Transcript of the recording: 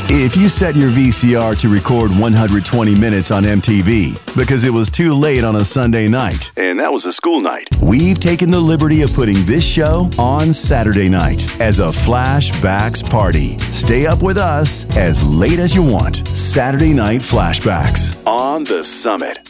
If you set your VCR to record 120 minutes on MTV because it was too late on a Sunday night, and that was a school night, we've taken the liberty of putting this show on Saturday night as a flashbacks party. Stay up with us as late as you want. Saturday Night Flashbacks on The Summit.